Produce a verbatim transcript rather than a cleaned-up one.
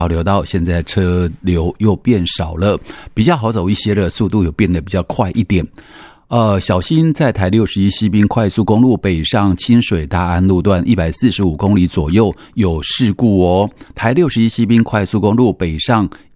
保留到现在车流又变少了，比较好走一些了，速度有变得比较快一点。呃，小心在台六十一西滨快速公路北上清水大安路段一百四十五公里左右有事故哦。台六十一西滨快速公路北上